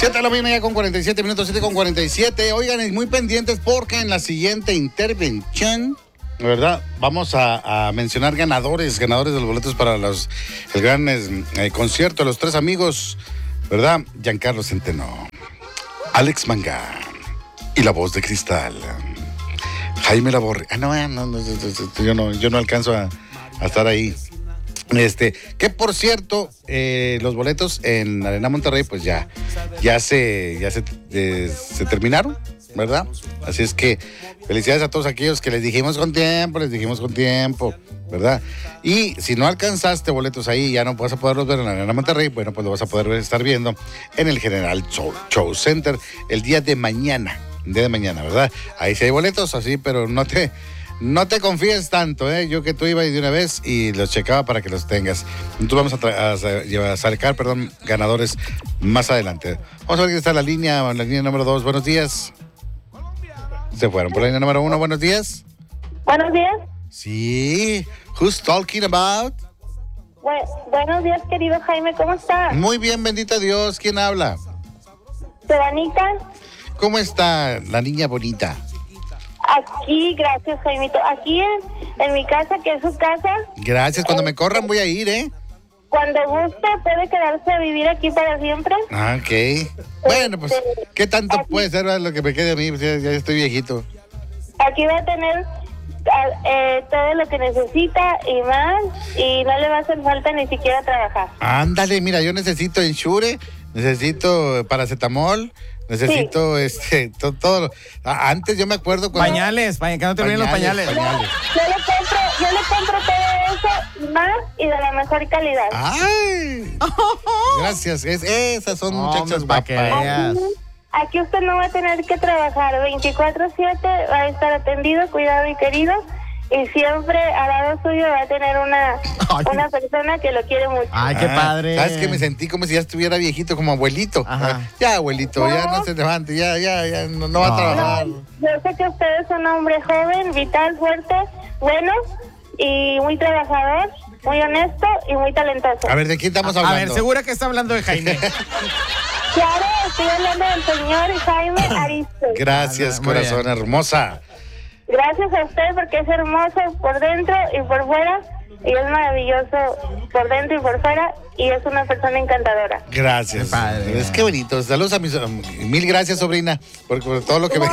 7 de la mañana ya con 47 minutos, 7 con 47. Oigan, y muy pendientes porque en la siguiente intervención, ¿verdad? Vamos a mencionar ganadores de los boletos para el gran concierto de los tres amigos, ¿verdad? Giancarlo Centeno, Alex Manga y la voz de cristal, Jaime Laborre. Yo no alcanzo a estar ahí. Que por cierto, los boletos en Arena Monterrey, pues ya se terminaron, ¿verdad? Así es que felicidades a todos aquellos que les dijimos con tiempo, ¿verdad? Y si no alcanzaste boletos ahí, ya no vas a poderlos ver en la Arena Monterrey, bueno, pues lo vas a poder estar viendo en el General Show Center el día de mañana, ¿verdad? Ahí sí hay boletos, así, pero no te confíes tanto, ¿eh? Yo que tú ibas de una vez y los checaba para que los tengas. Entonces vamos a sacar, ganadores más adelante. Vamos a ver quién está en la línea número 2. Buenos días. Se fueron por la línea número 1. Buenos días. Buenos días. Sí. Who's talking about? Buenos días, querido Jaime. ¿Cómo estás? Muy bien, bendito Dios. ¿Quién habla? Sebanita. ¿Cómo está la niña bonita? Aquí, gracias, Jaimito. Aquí en mi casa, que es su casa. Gracias. Cuando me corran voy a ir, ¿eh? Cuando guste, puede quedarse a vivir aquí para siempre. Ah, ok. Bueno, pues, ¿qué tanto puede ser lo que me quede a mí? Pues ya estoy viejito. Aquí va a tener todo lo que necesita y más, y no le va a hacer falta ni siquiera trabajar. Ándale, mira, yo necesito Ensure, necesito paracetamol, necesito todo. Antes yo me acuerdo cuando... Pañales, que no te olviden los pañales. Yo le compro todo eso y más, y de la mejor calidad. ¡Ay! Gracias, esas son muchachas guapas. Aquí usted no va a tener que trabajar 24/7, va a estar atendido, cuidado y querido, y siempre al lado suyo va a tener una persona que lo quiere mucho. Ay, qué padre. ¿Sabes que me sentí como si ya estuviera viejito, como abuelito? Ajá. Ya, abuelito, ya no se levante, ya no va a trabajar. Yo sé que usted es un hombre joven, vital, fuerte, bueno y muy trabajador, muy honesto y muy talentoso. A ver, ¿de quién estamos hablando? A ver, ¿segura que está hablando de Jaime? Claro, estoy hablando del señor Jaime Arispe. Gracias, corazón hermosa. Gracias a usted porque es hermoso por dentro y por fuera, y es maravilloso por dentro y por fuera, y es una persona encantadora. Gracias. Qué padre. Es que bonito. Saludos a mil gracias, sobrina, por todo lo que me... No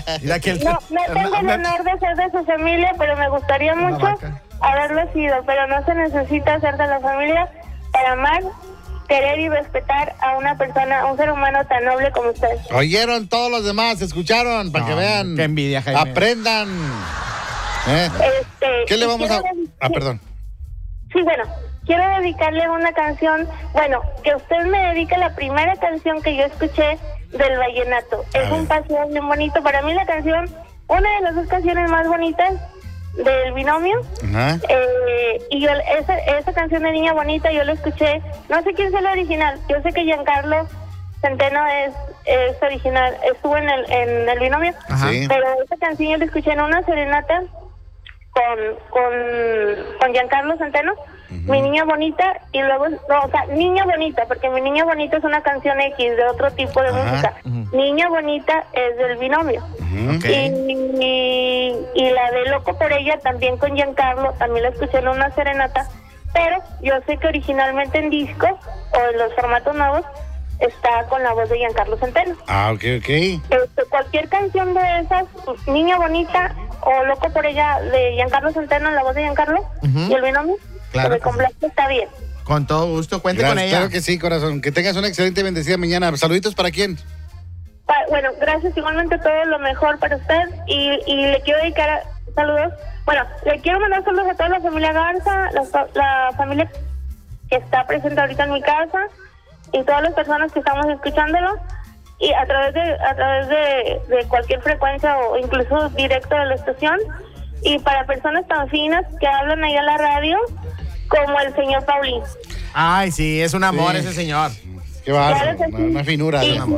tengo el honor de ser de su familia, pero me gustaría mucho haberlo sido, pero no se necesita ser de la familia para amar, querer y respetar a una persona, a un ser humano tan noble como usted. Oyeron todos los demás, escucharon, para que vean. Qué envidia, Jaime. Aprendan. ¿Qué le vamos a...? Perdón. Sí, bueno, quiero dedicarle una canción, que usted me dedique la primera canción que yo escuché del vallenato. Es un paseo bien bonito. Para mí la canción, una de las dos canciones más bonitas del binomio. Ajá. Y yo esa canción de Niña Bonita yo la escuché, no sé quién es el original, yo sé que Giancarlo Centeno es original, estuvo en el binomio. Ajá. Sí. Pero esa canción yo la escuché en una serenata con Giancarlo Centeno, Mi Niña Bonita, y luego, Niña Bonita, porque Mi Niña Bonita es una canción X de otro tipo de música. Niña Bonita es del binomio. Okay. Y la de Loco por Ella también con Giancarlo, también la escuché en una serenata, pero yo sé que originalmente en discos o en los formatos nuevos está con la voz de Giancarlo Centeno. Ah, ok. Cualquier canción de esas, pues, Niña Bonita o Loco por Ella de Giancarlo Centeno, la voz de Giancarlo y el binomio, claro, que me complazca, está bien. Con todo gusto, cuente con ella. Claro que sí, corazón. Que tengas una excelente y bendecida mañana. Saluditos para quién. Gracias, igualmente todo lo mejor para usted, y le quiero dedicar saludos. Le quiero mandar saludos a toda la familia Garza, la familia que está presente ahorita en mi casa, y todas las personas que estamos escuchándolo, y a través de cualquier frecuencia o incluso directo de la estación, y para personas tan finas que hablan ahí a la radio, como el señor Paulín. Ay, sí, es un amor ese señor. Qué bárbaro, Claro que sí. una finura. Y, Es un amor.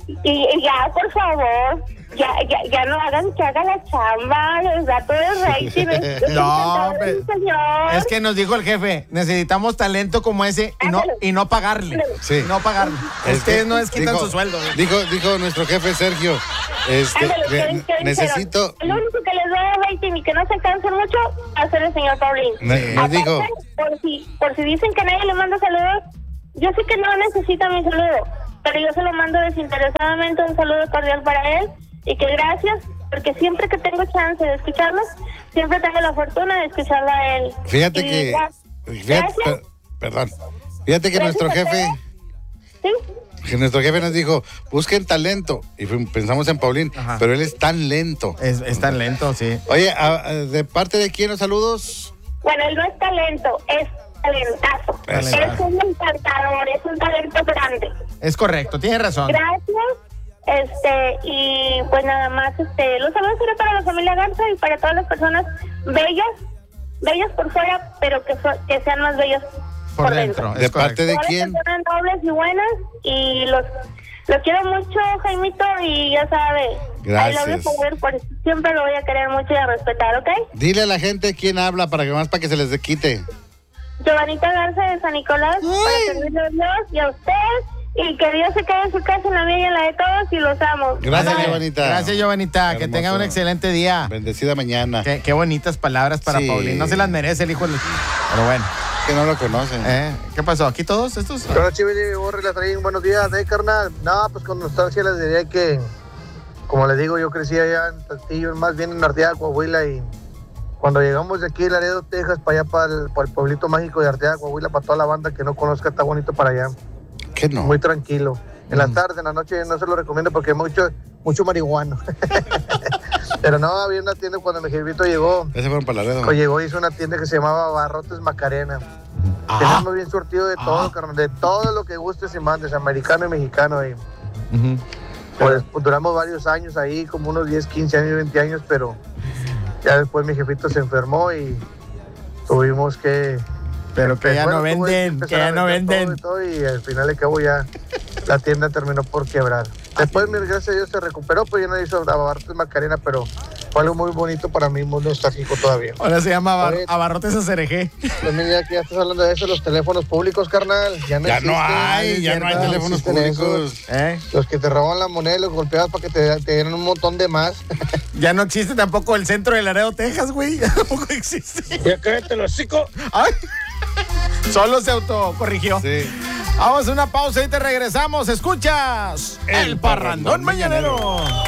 Y ya, por favor, ya no hagan que haga la chamba, les da todo el rating. No, hombre. Señor. Es que nos dijo el jefe, necesitamos talento como ese y no pagarle. Sí. No pagarle. Ustedes no desquitan su sueldo. Dijo nuestro jefe Sergio, Ándale, ¿qué necesito... dijeron? El único que les da rating y que no se canse mucho va a ser el señor Paulín. Nos dijo... Por si dicen que nadie le manda saludos, yo sé que no necesita mi saludo, pero yo se lo mando desinteresadamente, un saludo cordial para él, y que gracias, porque siempre que tengo chance de escucharlos, siempre tengo la fortuna de escucharlo a él. Fíjate Y que... gracias. Perdón. Fíjate que Gracias nuestro a jefe... todos. ¿Sí? Que nuestro jefe nos dijo, busquen talento. Y pensamos en Paulín, Ajá. pero él es tan lento. Es tan lento, sí. Oye, ¿de parte de quién los saludos? Bueno, él no es talento, es talentazo. Talentazo. Es un encantador, es un talento grande. Es correcto, tiene razón. Gracias. Y pues nada más, los saludos serán para la familia Garza y para todas las personas bellas por fuera, pero que sean más bellas por dentro. ¿De es correcto. parte de Todas quién? las personas nobles y buenas, y los quiero mucho, Jaimito, y ya sabe. Gracias. I love you forever, por siempre lo voy a querer mucho y a respetar, ¿ok? Dile a la gente quién habla para que se les quite. Giovanita Garza de San Nicolás, para servirle a Dios y a ustedes, y que Dios se quede en su casa, en la mía y en la de todos, y los amo. Gracias, Ándale. Giovanita. Gracias, Giovanita. Que Hermoso. tenga un excelente día. Bendecida mañana. Qué bonitas palabras para Sí. Paulín. No se las merece el hijo del... Pero bueno. Que no lo conocen. ¿Qué pasó? ¿Aquí todos estos? Hola, Chivili, Borre, la traen. Buenos días, carnal. No, pues con nostalgia les diría que, como les digo, yo crecí allá en Saltillo, más bien en Arteaga, Coahuila, y cuando llegamos de aquí a Laredo, Texas, para allá, para el pueblito mágico de Arteaga, Coahuila, para toda la banda que no conozca, está bonito para allá. ¿Qué no? Muy tranquilo. En la tarde, en la noche no se lo recomiendo porque hay mucho marihuano. Pero no, había una tienda cuando mi jefito llegó. Ese fueron para Laredo. Llegó, hizo una tienda que se llamaba Barrotes Macarena. Ah. Tenemos bien surtido de todo, carnal, de todo lo que gustes y mandes, americano y mexicano. Y pues duramos varios años ahí, como unos 10, 15 años, 20 años, pero ya después mi jefito se enfermó y tuvimos que... Pero que ya no venden, empezar que ya a no vender venden. todo y al final de cabo ya la tienda terminó por quebrar. Después, gracias a Dios, se recuperó, pues ya no hizo Abarrotes Macarena, pero fue algo muy bonito para mí, muy nostálgico todavía. Ahora se llama Oye. Abarrotes ACRG. Pues mira, ya que ya estás hablando de eso, los teléfonos públicos, carnal, ya no Ya existen. no hay teléfonos existen públicos. Los que te roban la moneda y los golpeabas para que te dieran un montón de más. Ya no existe tampoco el centro de Laredo, Texas, güey. Ya tampoco existe. Ya cállate los hocico. Ay. Solo se autocorrigió. Sí. Vamos a una pausa y te regresamos. Escuchas El Parrandón Mañanero.